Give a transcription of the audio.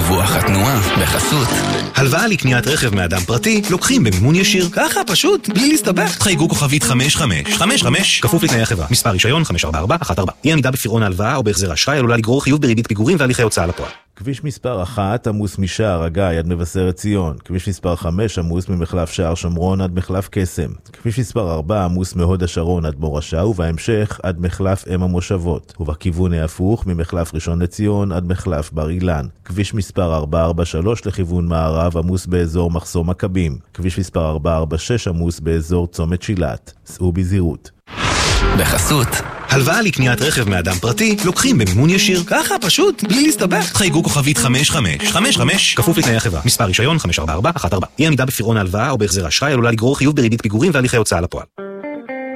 דיווח התנועה בחסות. הלוואה לקניית רכב מאדם פרטי לוקחים במימון ישיר. ככה פשוט, בלי להסתבך. חייגו כוכבית 5555, כפוף לתנאי החברה. מספר רישיון 54414. אי עמידה בפירעון ההלוואה או בהחזר האשראי עלולה לגרור חיוב בריבית פיגורים והליכי הוצאה לפועל. כביש מספר 1 עמוס משער הגיא עד מבשרת ציון. כביש מספר 5 עמוס ממחלף שער שומרון עד מחלף קסם. כביש מספר 4 עמוס מהוד השרון עד מורשה ובהמשך עד מחלף אם המושבות. ובכיוון ההפוך ממחלף ראשון לציון עד מחלף בר אילן. כביש מספר 443 לכיוון מערב עמוס באזור מחסום מכבים. כביש מספר 446 עמוס באזור צומת שילת. סעו בזהירות. בחסות. הלוואה לקניית רכב מאדם פרטי לוקחים במימון ישיר. ככה פשוט, בלי להסתבך. חייגו כוכבית 5555, כפוף לתנאי החברה. מספר רישיון 54414. אי עמידה בפירעון ההלוואה או בהחזר האשראי עלולה לגרור חיוב בריבית פיגורים והליכי הוצאה לפועל.